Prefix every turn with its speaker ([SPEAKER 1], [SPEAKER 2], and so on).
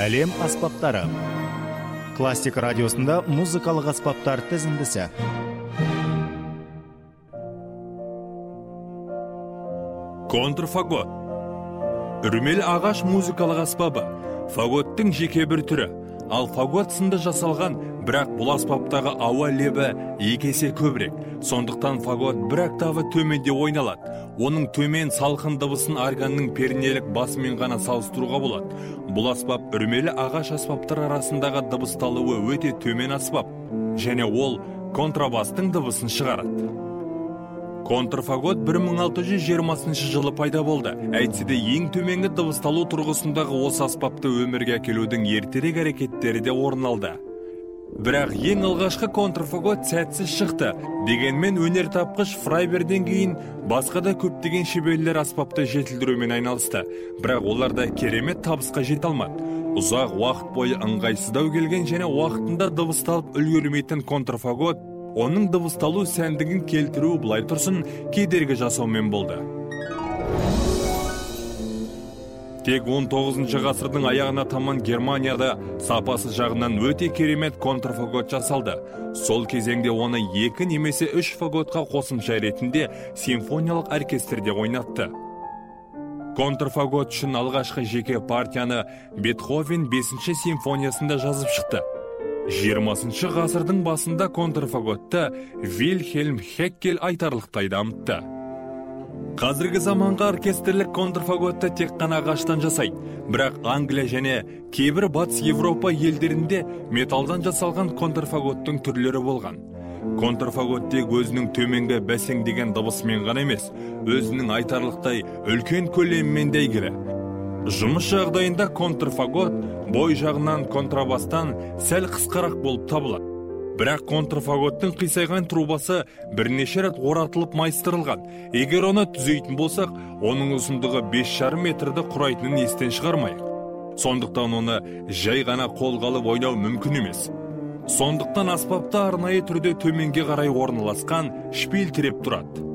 [SPEAKER 1] Әлем аспаптары. Классик радиосында музыкалық аспаптар тізіндісі.
[SPEAKER 2] Контрфагот. Үрмелі ағаш музыкалық аспабы. Фаготтың жеке бір түрі. Ал фагот сынды жасалған, бірақ бұл аспаптағы ауа лебі екесе көбірек. Сондықтан фагот бір октавы төменде ойналады. Оның төмен салқын дыбысын органның пернелік басымен ғана салыстыруға болады. Бұл аспап үрмелі ағаш аспаптар арасындағы дыбысталуы өте төмен аспап, және ол контрабастың дыбысын шығарады. Контрфагот 1620 жылы пайда болды. Әйтсе де ең төменгі дыбысталу тұрғысындағы осы аспапты өмірге әкелудің ертерек әрекеттері де орын алды. Бірақ ең алғашқы контрфагот сәтсіз шықты. Дегенмен өнертапқыш Фрайберден кейін басқа да көптеген шеберлер аспапты жетілдірумен айналысты. Бірақ олар да керемет табысқа жете алмады. Ұзақ уақыт бойы ыңғайсыздау келген және уақытында дыбысталып үлгермейтін контрфагот оның дыбысталу сәндігін келтіру былай тұрсын кедергі жасаумен болды. Тек 19 ғасырдың аяғына таман Германияда сапасы жағынан өте керемет контрфагот жасалды. Сол кезеңде оны 2 немесе 3 фаготқа қосымша ретінде симфониялық оркестрде ойнатты. Контрфагот үшін алғашқы жеке партияны Бетховен 5-ші симфониясында жазып шықты. 20 ғасырдың басында контрфаготты Вильхельм Хеккель айтарлықтай дамытты. Қазіргі заманға оркестрлік контрфаготты тек қана ағаштан жасайды, бірақ Англия және кейбір батыс Европа елдерінде металдан жасалған контрфаготтың түрлері болған. Контрфагот тек өзінің төменгі бәсеңдеген дыбысымен ғана емес, өзінің айтарлықтай үлкен көлемімен де әйгілі. Жұмыс жағдайында контрфагот бой жағынан контрабастан сәл қысқарақ болып табылады. Бірақ контрфаготтың қисайған трубасы бірнеше рет оратылып майыстырылған. Егер оны түзейтін болсақ, оның ұзындығы 5,5 метрді құрайтынын естен шығармайық. Сондықтан оны жай ғана қолға алып ойнау мүмкін емес. Сондықтан аспапта арнайы түрде төменге қарай орналасқан шпиль тіреп тұрады.